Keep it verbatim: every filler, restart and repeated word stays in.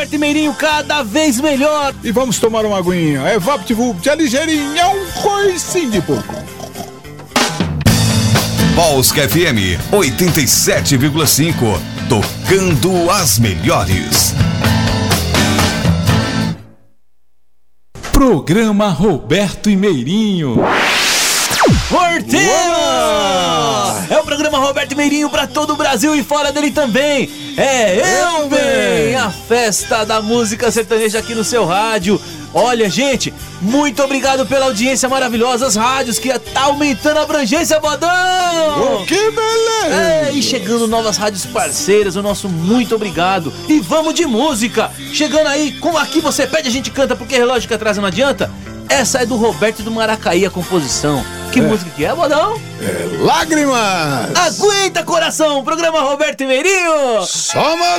Roberto Meirinho cada vez melhor. E vamos tomar uma aguinha. É VaptVupt, é ligeirinho, é um coicinho de pouco. Polska F M oitenta e sete vírgula cinco, tocando as melhores. Programa Roberto e Meirinho. Porteira! É o programa Roberto Meirinho pra todo o Brasil e fora dele também. É Eu Bem, a festa da música sertaneja aqui no seu rádio. Olha, gente, muito obrigado pela audiência maravilhosa, as rádios que tá aumentando a abrangência, Bodão! Oh, que beleza! É, e chegando novas rádios parceiras, o nosso muito obrigado. E vamos de música! Chegando aí, como aqui você pede, a gente canta, porque relógio que atrasa não adianta. Essa é do Roberto do Maracaí, a composição. Que é. música que é, Bodão? É Lágrimas! Aguenta, coração! Programa Roberto e Meirinho! Só mandar!